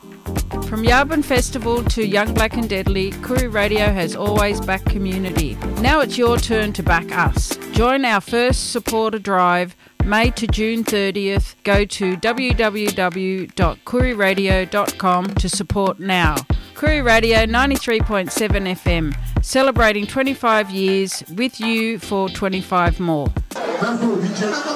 From Yabun Festival to Young Black and Deadly, Koori Radio has always backed community. Now it's your turn to back us. Join our first supporter drive, May to June 30th. Go to www.kooriradio.com to support now. Koori Radio 93.7 FM, celebrating 25 years with you for 25 more.